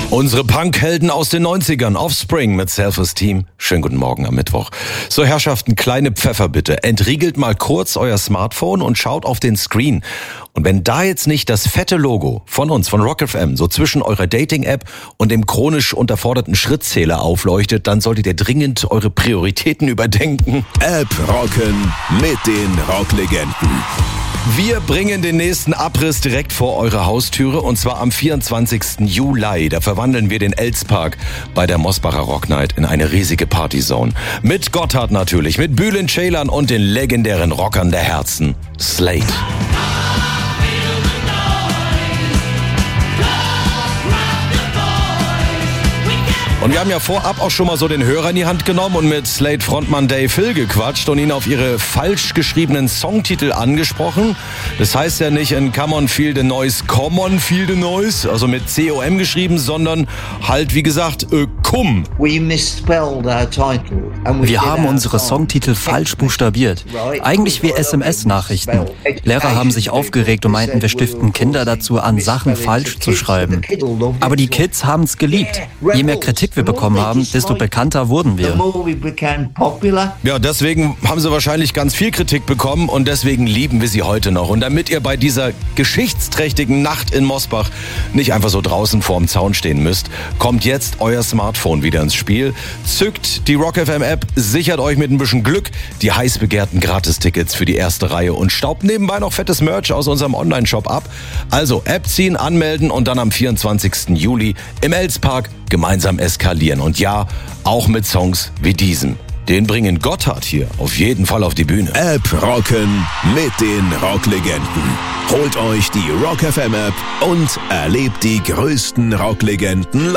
Unsere Punkhelden aus den 90ern, Offspring mit Self-Esteem. Schönen guten Morgen am Mittwoch. So, Herrschaften, kleine Pfeffer bitte. Entriegelt mal kurz euer Smartphone und schaut auf den Screen. Und wenn da jetzt nicht das fette Logo von uns, von Rock FM, so zwischen eurer Dating-App und dem chronisch unterforderten Schrittzähler aufleuchtet, dann solltet ihr dringend eure Prioritäten überdenken. App rocken mit den Rocklegenden. Wir bringen den nächsten Abriss direkt vor eure Haustüre und zwar am 24. Juli. Da verwandeln wir den Elspark bei der Mosbacher Rock Night in eine riesige Partyzone. Mit Gotthard natürlich, mit Bülent Ceylan und den legendären Rockern der Herzen, Slade. Und wir haben ja vorab auch schon mal so den Hörer in die Hand genommen und mit Slade-Frontmann Dave Hill gequatscht und ihn auf ihre falsch geschriebenen Songtitel angesprochen. Das heißt ja nicht in Come on Feel the Noise, Come on Feel the Noise, also mit C-O-M geschrieben, sondern halt wie gesagt, Cum. Wir haben unsere Songtitel falsch buchstabiert. Eigentlich wie SMS-Nachrichten. Lehrer haben sich aufgeregt und meinten, wir stiften Kinder dazu an, Sachen falsch zu schreiben. Aber die Kids haben es geliebt. Je mehr Kritik wir bekommen haben, desto bekannter wurden wir. Ja, deswegen haben sie wahrscheinlich ganz viel Kritik bekommen und deswegen lieben wir sie heute noch. Und damit ihr bei dieser geschichtsträchtigen Nacht in Mosbach nicht einfach so draußen vorm Zaun stehen müsst, kommt jetzt euer Smartphone wieder ins Spiel. Zückt die Rock FM App, sichert euch mit ein bisschen Glück die heiß begehrten Gratistickets für die erste Reihe und staubt nebenbei noch fettes Merch aus unserem Online-Shop ab. Also App ziehen, anmelden und dann am 24. Juli im Elspark gemeinsam eskalieren. Und ja, auch mit Songs wie diesem. Den bringen Gotthard hier auf jeden Fall auf die Bühne. App rocken mit den Rocklegenden. Holt euch die Rock FM App und erlebt die größten Rocklegenden live.